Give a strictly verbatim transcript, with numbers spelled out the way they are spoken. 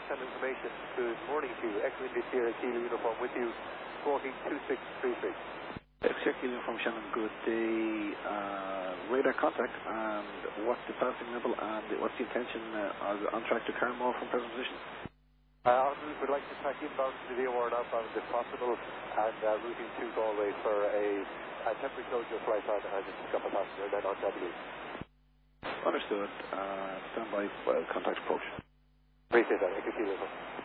send information. Good morning to you. X-Wing Sierra Kilo uniform with you, squawking two six three three. X-Ray Kilo uniform Shannon, good day. Uh, radar contact, and what's the passing level, and what's the intention uh, on track to Carmore from present position? Uh, we would like to track inbound to the or outbound if possible, and uh, routing to Galway for a, a temporary closure flight on and just pick up a passenger and then on W. Understood. Uh, stand by, uh, contact approach. Appreciate that. Thank you.